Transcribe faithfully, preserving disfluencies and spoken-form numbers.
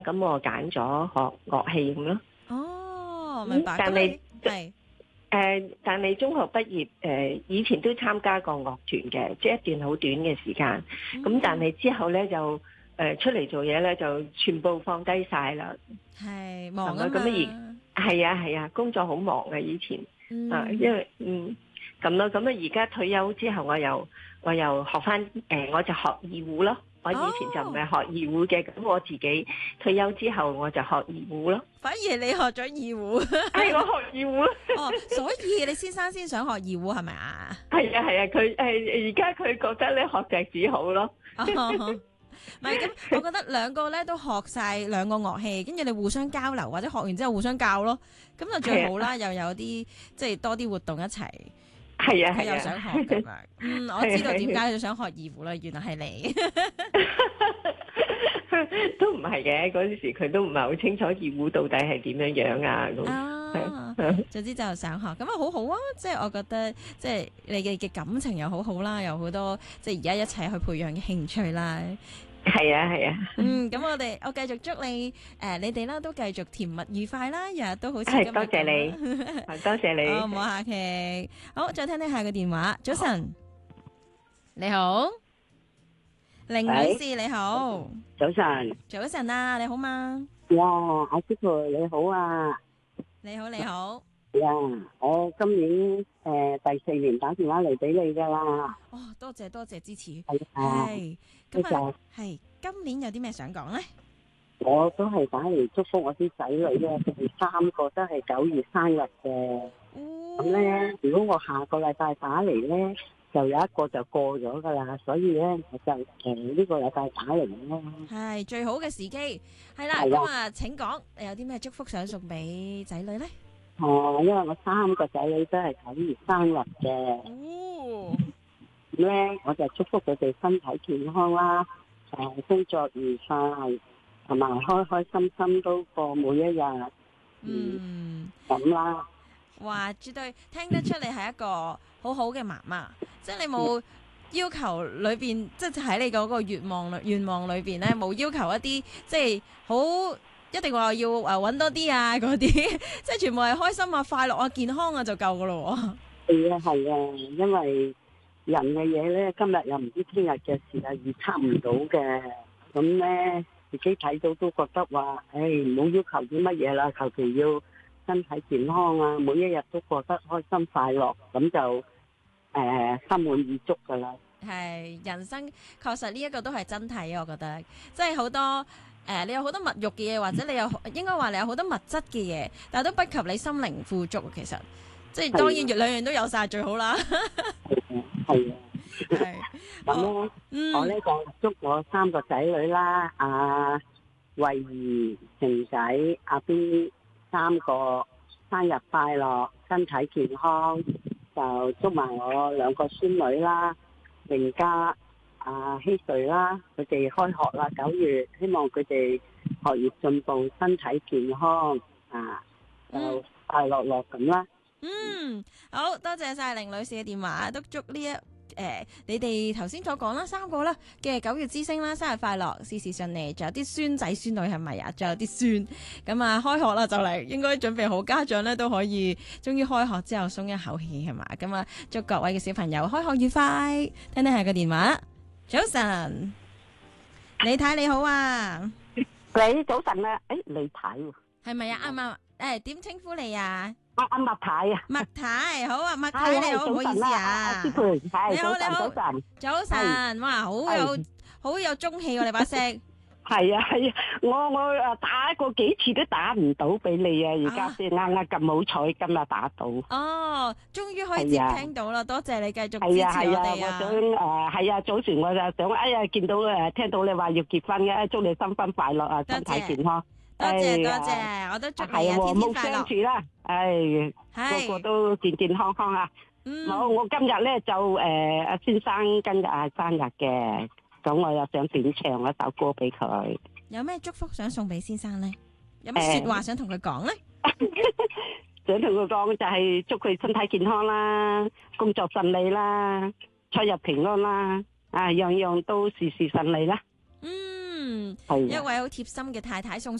咁我揀咗學樂器咁咯。 哦，明白。 但係係誒，但係中學畢業誒，以前都參加過樂團嘅，即係一段好短嘅時間。咁但係之後咧就誒出嚟做嘢咧，就全部放低晒啦。 係忙啊嘛。 咁而係啊係啊，工作好忙啊以前啊，因為嗯咁咯。咁啊而家退休之後，我又我又學翻誒，我就學二胡咯。我以前就唔係學二胡嘅，咁、哦、我自己退休之後我就學二胡咯。 反而你學咗二胡， 係我學二胡。 哦，所以你先生先想學二胡係咪啊？ 係啊係啊，佢誒而家佢覺得咧學笛子好咯。 唔係咁，我覺得兩個咧都學晒兩個樂器，跟住你互相交流，或者學完之後互相教咯，咁就最好啦。又有啲即係多啲活動一齊。 係啊，佢又想學咁樣，嗯，我知道點解佢想學二胡啦，原來係你。 都唔係嘅，嗰陣時佢都唔係好清楚二胡到底係點樣樣啊咁。 啊，總之就想學，咁啊好好啊！即係我覺得，即係你嘅嘅感情又好好啦，有好多即係而家一齊去培養嘅興趣啦。 係啊係啊， 嗯，咁我哋我繼續祝你誒、呃，你哋啦都繼續甜蜜愉快啦，日日都好似係多謝你，多謝你， 好唔好客氣？好，再聽聽下個電話。早晨，你好，凌女士你好， 早晨， 早晨啊，你好嗎？ 呀，阿師傅你好啊， 你好你好， 呀，我今年誒、呃、第四年打電話嚟俾你噶啦。 哦，多謝多謝支持， 係啊， 咁啊，係今年有啲咩想講咧？ 我都係打嚟祝福我啲仔女咧，佢哋三個都係九月生日嘅。咁咧，如果我下個禮拜打嚟咧，就有一個就過咗噶啦，所以咧我就誒呢、呃這個禮拜打嚟咧。 係最好嘅時機，係啦。咁啊，請講，你有啲咩祝福想送俾仔女咧？ 哦，因為我三個仔女都係九月生日嘅。 哦。 咁咧，我就祝福佢哋身體健康啦，誒，工作愉快，同埋開開心心都過每一日。嗯，咁啦。 哇，絕對聽得出你係一個好好嘅媽媽，即係你冇要求裏邊，即係喺你嗰個願望裏願望裏邊咧，冇要求一啲即係好一定話要誒搵多啲啊嗰啲，即係全部係開心啊、快樂啊、健康啊就夠噶咯。 係啊係啊，因為人嘅嘢咧，今日又唔知聽日嘅事啊，預測唔到嘅。咁咧，自己睇到都覺得話，誒，唔好要求啲乜嘢啦，求其要身體健康啊，每一日都過得開心快樂，咁就誒、呃、心滿意足噶啦。 係人生確實呢一個都係真諦啊，我覺得，即係好多誒、呃，你有好多物欲嘅嘢，或者你有應該話你有好多物質嘅嘢，但係都不及你心靈富足。其實，即係當然，兩樣都有晒最好啦。 係啊， 係咁咧，嗯、我咧就祝我三個仔女啦，阿慧兒、晴仔、阿 B 三個生日快樂，身體健康。就祝埋我兩個孫女啦，榮嘉、阿希瑞啦，佢哋開學啦，九月，希望佢哋學業進步，身體健康啊，就快樂樂咁啦。 嗯，好多謝晒凌女士嘅電話，都祝呢一誒、呃，你哋頭先所講啦，三個啦嘅九月之星啦，生日快樂，事事順利，仲有啲孫仔孫女係咪啊？仲有啲孫，咁啊開學啦就嚟，應該準備好，家長咧都可以，終於開學之後鬆一口氣係嘛？咁啊，祝各位嘅小朋友開學愉快。聽聽下個電話，早晨，李太你好啊， 你早晨啊，誒，李太係咪啊？啱啱誒，點稱呼你啊？ 阿阿麥太啊， 麥太好啊，麥太你好，唔好意思啊， 師傅， 你好你好， 早晨， 早晨，哇，好有好有中氣喎，你把聲， 係啊係啊，我我誒打過幾次都打唔到俾你啊，而家先啱啱咁好彩，今日打到。 哦，終於可以接聽到啦，多謝你繼續支持我哋啊。 係啊係啊，我想誒係啊，早前我就想，哎呀，見到誒聽到你話要結婚嘅，祝你新婚快樂啊，身體健康。 多謝多謝，我都祝你啊，天天快樂。 冇相處啦，誒，個個都健健康康啊。好，我今日咧就誒阿先生今日係生日嘅，咁我又想點唱一首歌俾佢。 有咩祝福想送俾先生咧？有咩說話想同佢講咧？ 想同佢講就係祝佢身體健康啦，工作順利啦，出入平安啦，啊樣樣都事事順利啦。 嗯。 嗯， 係啊一位好貼心嘅太太送